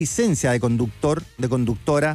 licencia de conductor, de conductora.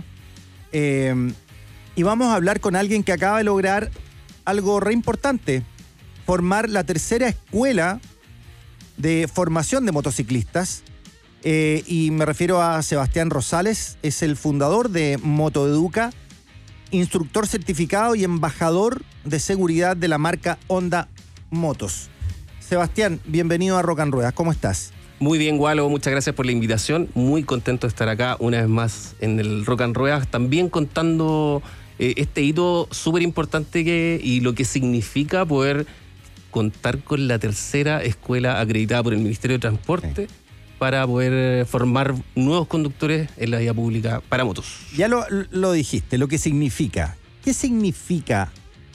Y vamos a hablar con alguien que acaba de lograr algo re importante: formar la tercera escuela de formación de motociclistas. Y me refiero a Sebastián Rosales, es el fundador de Motoeduca, instructor certificado y embajador de seguridad de la marca Honda Motos. Sebastián, bienvenido a Rock and Ruedas, ¿cómo estás? Muy bien, Gualo, muchas gracias por la invitación. Muy contento de estar acá una vez más en el Rock and Ruedas, también contando este hito súper importante y lo que significa poder contar con la tercera escuela acreditada por el Ministerio de Transporte para poder formar nuevos conductores en la vía pública para motos. Ya lo dijiste, lo que significa. ¿Qué significa?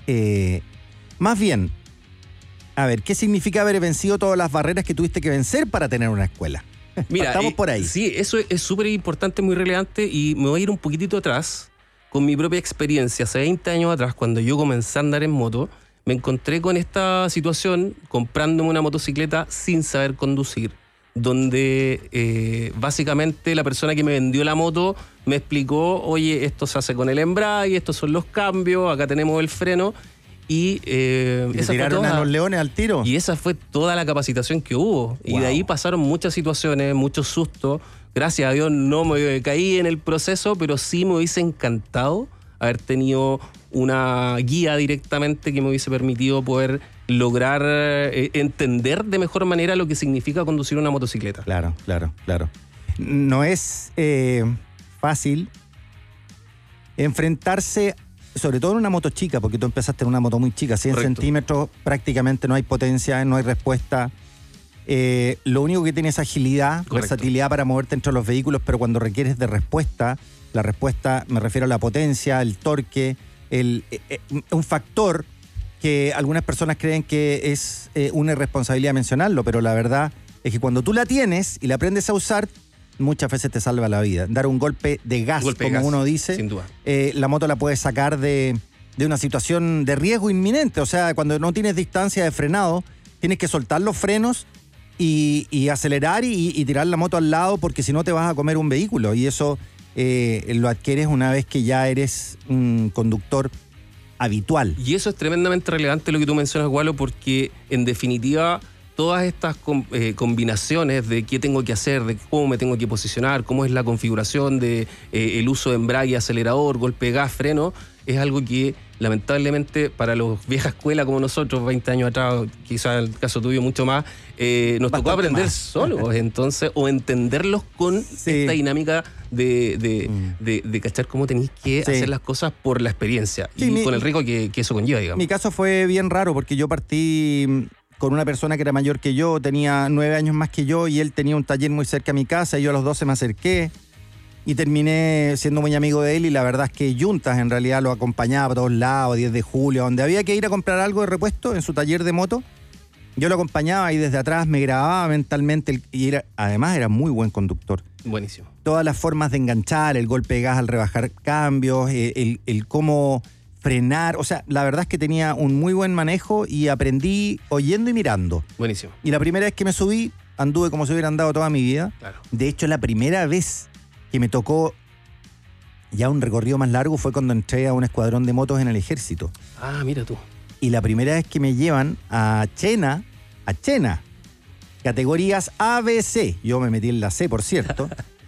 Más bien, a ver, ¿qué significa haber vencido todas las barreras que tuviste que vencer para tener una escuela? Mira, estamos por ahí. Sí, eso es súper importante, muy relevante, y me voy a ir un poquitito atrás con mi propia experiencia. Hace 20 años atrás, cuando yo comencé a andar en moto, me encontré con esta situación comprándome una motocicleta sin saber conducir, donde básicamente la persona que me vendió la moto me explicó: oye, esto se hace con el embrague, estos son los cambios, acá tenemos el freno. Y esa tiraron a los leones al tiro. Y esa fue toda la capacitación que hubo. Wow. Y de ahí pasaron muchas situaciones, muchos sustos. Gracias a Dios no me caí en el proceso, pero sí me hubiese encantado haber tenido una guía directamente que me hubiese permitido poder lograr entender de mejor manera lo que significa conducir una motocicleta. Claro. No es fácil enfrentarse, sobre todo en una moto chica, porque tú empezaste en una moto muy chica, 100 Correcto. centímetros, prácticamente no hay potencia, no hay respuesta. Lo único que tienes es agilidad, Correcto. versatilidad para moverte entre los vehículos, pero cuando requieres de respuesta, la respuesta, me refiero a la potencia, el torque, un factor que algunas personas creen que es una irresponsabilidad mencionarlo, pero la verdad es que cuando tú la tienes y la aprendes a usar, muchas veces te salva la vida. Dar un golpe de gas, uno dice, sin duda. La moto la puedes sacar de una situación de riesgo inminente. O sea, cuando no tienes distancia de frenado, tienes que soltar los frenos y acelerar y tirar la moto al lado, porque si no te vas a comer un vehículo. Y eso lo adquieres una vez que ya eres un conductor habitual. Y eso es tremendamente relevante lo que tú mencionas, Gualo, porque en definitiva todas estas combinaciones de qué tengo que hacer, de cómo me tengo que posicionar, cómo es la configuración de el uso de embrague, acelerador, golpe de gas, freno, es algo que lamentablemente para los vieja escuela como nosotros, 20 años atrás, quizás en el caso tuyo mucho más, nos tocó aprender solos, entonces, o entenderlos con esta dinámica de cachar cómo tenéis que hacer las cosas por la experiencia y con el riesgo que eso conlleva, digamos. Mi caso fue bien raro porque yo partí con una persona que era mayor que yo, tenía 9 años más que yo, y él tenía un taller muy cerca a mi casa, y yo a los 12 me acerqué y terminé siendo muy amigo de él, y la verdad es que Juntas en realidad lo acompañaba a todos lados, 10 de julio, donde había que ir a comprar algo de repuesto en su taller de moto, yo lo acompañaba y desde atrás me grababa mentalmente, además era muy buen conductor. Buenísimo. Todas las formas de enganchar, el golpe de gas al rebajar cambios, el cómo frenar, o sea, la verdad es que tenía un muy buen manejo y aprendí oyendo y mirando. Buenísimo. Y la primera vez que me subí, anduve como si hubiera andado toda mi vida. Claro. De hecho, la primera vez que me tocó ya un recorrido más largo fue cuando entré a un escuadrón de motos en el ejército. Ah, mira tú. Y la primera vez que me llevan a Chena, categorías ABC, yo me metí en la C, por cierto.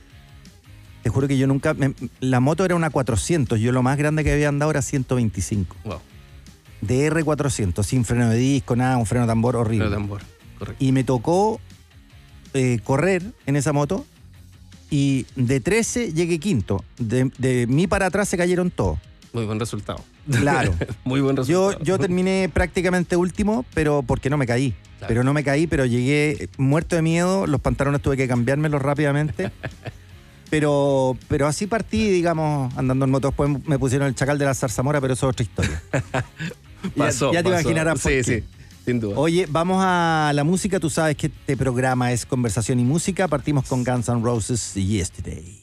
Te juro que yo nunca... la moto era una 400, yo lo más grande que había andado era 125. Wow. DR 400, sin freno de disco, nada, un freno de tambor horrible. Freno de tambor, correcto. Y me tocó correr en esa moto, y de 13 llegué quinto. De mí para atrás se cayeron todos. Muy buen resultado. Claro. Muy buen resultado. Yo terminé prácticamente último, pero porque no me caí. Claro. Pero no me caí, pero llegué muerto de miedo. Los pantalones tuve que cambiármelos rápidamente. Pero así partí, digamos, andando en moto. Después me pusieron el chacal de la zarzamora, pero eso es otra historia. pasó. Te imaginarás por qué. Sí, sin duda. Oye, vamos a la música. Tú sabes que este programa es conversación y música. Partimos con Guns N' Roses y Yesterday.